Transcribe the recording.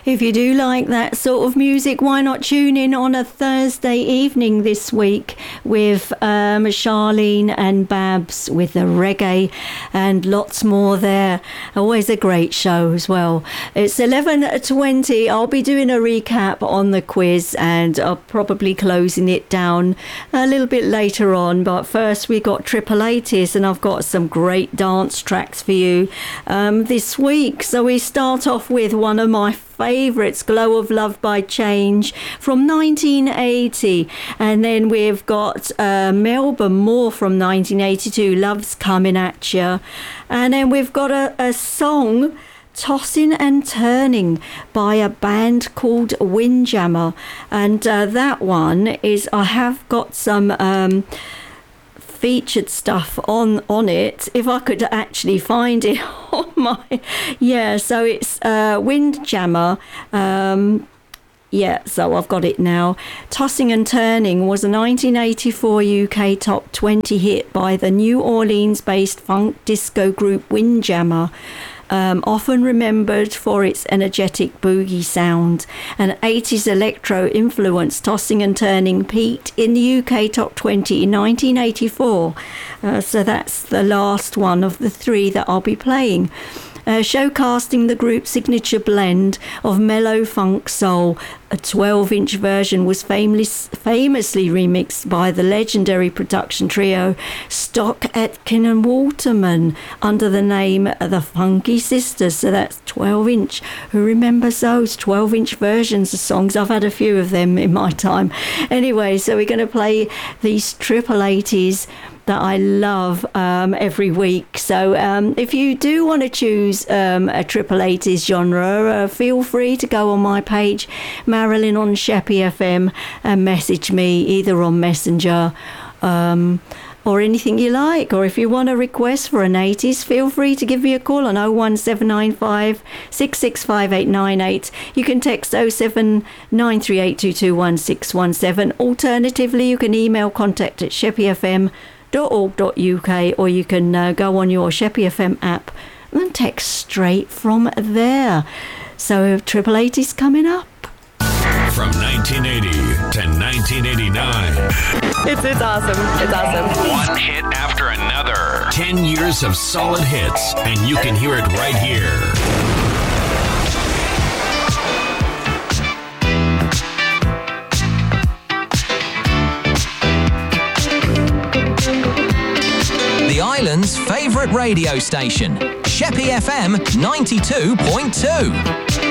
if you do like that sort of music, why not tune in on a Thursday evening this week with Charlene and Babs with the reggae and lots more there. Always a great show as well. It's 11:20. I'll be doing a recap on the quiz and I'll probably closing it down a little bit later on. But first we got Triple 80s and I've got some great dance tracks for you this week. So we start off with one of my favourites, Glow of Love by Change from 1980, and then we've got Melba Moore from 1982, Love's Coming At You, and then we've got a song, Tossing and Turning, by a band called Windjammer, and that one is, I have got some featured stuff on it, if I could actually find it on my, so it's Windjammer, so I've got it now. Tossing and Turning was a 1984 UK top 20 hit by the New Orleans based funk disco group Windjammer. Often remembered for its energetic boogie sound and 80s electro influence, Tossing and Turning peaked in the UK Top 20 in 1984. So that's the last one of the three that I'll be playing. Showcasing the group's signature blend of mellow funk soul, a 12-inch version was famously remixed by the legendary production trio Stock, Aitken and Waterman under the name The Funky Sisters. So that's 12-inch. Who remembers those 12-inch versions of songs? I've had a few of them in my time. Anyway, so we're going to play these Triple 80s that I love every week. So if you do want to choose a Triple 80s genre, feel free to go on my page, Marilyn on Sheppy FM, and message me either on Messenger or anything you like. Or if you want a request for an 80s, feel free to give me a call on 01795 665 898. You can text 07938221617. Alternatively, you can email contact@sheppyfm.org.uk, or you can go on your Sheppy FM app and text straight from there. So Triple 80's coming up. From 1980 to 1989. It's awesome. It's awesome. One hit after another. 10 years of solid hits, and you can hear it right here. The island's favourite radio station, Sheppy FM 92.2.